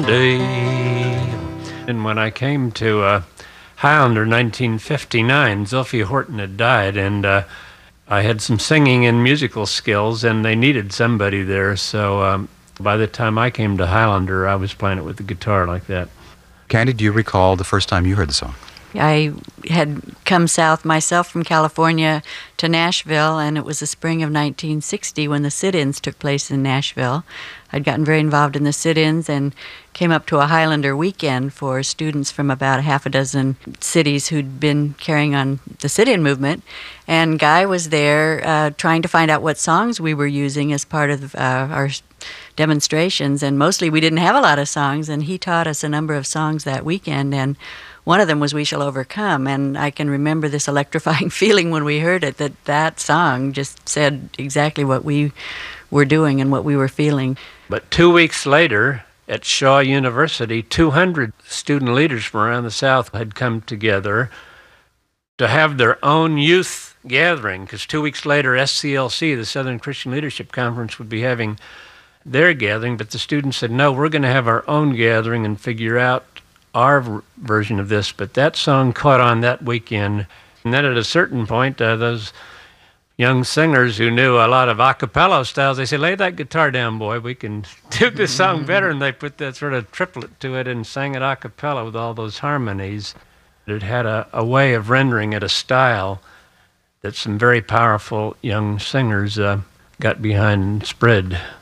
day. And when I came to Highlander 1959, Zilphia Horton had died, and I had some singing and musical skills, and they needed somebody there. So by the time I came to Highlander, I was playing it with the guitar like that. Candy, do you recall the first time you heard the song? I had come south myself from California to Nashville, and it was the spring of 1960 when the sit-ins took place in Nashville. I'd gotten very involved in the sit-ins and came up to a Highlander weekend for students from about a half a dozen cities who'd been carrying on the sit-in movement. And Guy was there trying to find out what songs we were using as part of our demonstrations, and mostly we didn't have a lot of songs, and he taught us a number of songs that weekend, and one of them was We Shall Overcome, and I can remember this electrifying feeling when we heard it, that song just said exactly what we were doing and what we were feeling. But 2 weeks later, at Shaw University, 200 student leaders from around the South had come together to have their own youth gathering, because 2 weeks later, SCLC, the Southern Christian Leadership Conference, would be having their gathering, but the students said, no, we're going to have our own gathering and figure out our version of this. But that song caught on that weekend, and then at a certain point, those young singers who knew a lot of a cappella styles, they said, lay that guitar down, boy, we can do this song better, and they put that sort of triplet to it and sang it a cappella with all those harmonies. It had a way of rendering it a style that some very powerful young singers got behind and spread.